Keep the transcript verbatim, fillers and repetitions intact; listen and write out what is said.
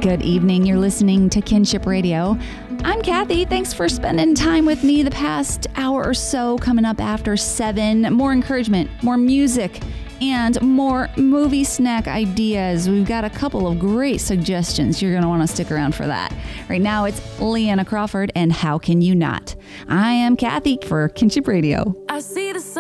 Good evening. You're listening to Kinship Radio. I'm Kathy. Thanks for spending time with me the past hour or so. Coming up after seven, more encouragement, more music, and more movie snack ideas. We've got a couple of great suggestions. You're going to want to stick around for that. Right now, it's Leanna Crawford and How Can You Not? I am Kathy for Kinship Radio. I see the sun.